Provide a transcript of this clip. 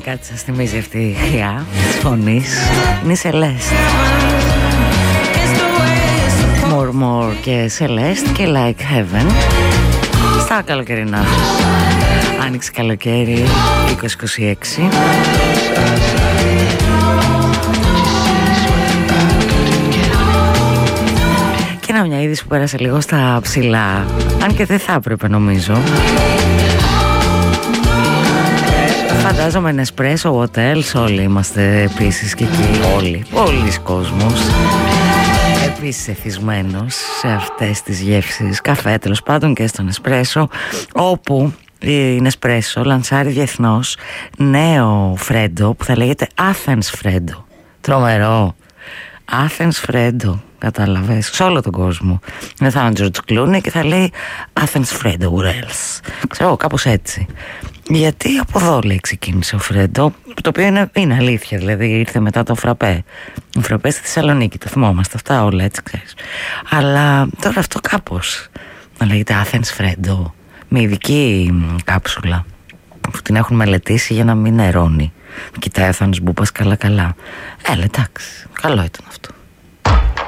κάτι σας θυμίζει αυτή η χρειά της φωνής? Είναι η Celeste. More More και Celeste και Like Heaven στα καλοκαιρινά. Άνοιξε καλοκαίρι 2026. Και να μια είδηση που πέρασε λίγο στα ψηλά, αν και δεν θα έπρεπε νομίζω. Φαντάζομαι Nespresso, hotels, όλοι είμαστε επίσης και εκεί. Όλοι, πολλοί κόσμος επίσης εθισμένος σε αυτές τις γεύσεις. Καφέ τέλος πάντων και στο Nespresso, όπου η Nespresso λανσάρει διεθνώς νέο φρέντο που θα λέγεται Athens φρέντο. Τρομερό. Athens φρέντο, κατάλαβες, σε όλο τον κόσμο. Δεν θα είναι George Clooney και θα λέει Athens Freddo Urels. Ξέρω, κάπως έτσι. Γιατί από εδώ λέει ξεκίνησε ο φρέντο, το οποίο είναι αλήθεια, δηλαδή ήρθε μετά το φραπέ. Ο φραπέ στη Θεσσαλονίκη, το θυμόμαστε αυτά όλα, έτσι ξέρεις. Αλλά τώρα αυτό κάπως να λέγεται Athens Freddo, με ειδική κάψουλα που την έχουν μελετήσει για να μην νερώνει. Κοιτάει ο Θάνος Μπούπας καλά. Έλα, εντάξει, καλό ήταν αυτό.